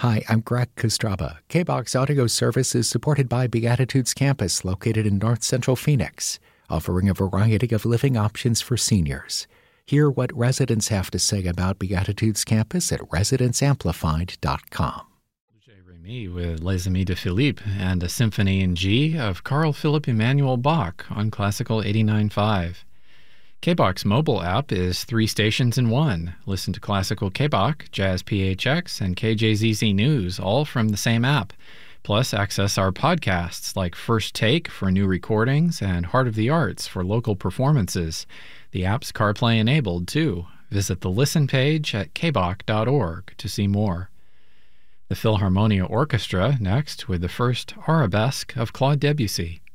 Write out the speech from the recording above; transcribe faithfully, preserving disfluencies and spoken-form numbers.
Hi, I'm Greg Kostraba. K-BOX Audio Service is supported by Beatitudes Campus, located in North Central Phoenix, offering a variety of living options for seniors. Hear what residents have to say about Beatitudes Campus at residence amplified dot com. Me with Les Amis de Philippe and a Symphony in G of Carl Philipp Emanuel Bach on Classical eighty-nine point five. K-BOX mobile app is three stations in one. Listen to Classical K-BOX, Jazz P H X, and K J Z Z News, all from the same app. Plus, access our podcasts like First Take for new recordings and Heart of the Arts for local performances. The app's CarPlay enabled, too. Visit the listen page at k box dot org to see more. The Philharmonia Orchestra next with the first Arabesque of Claude Debussy.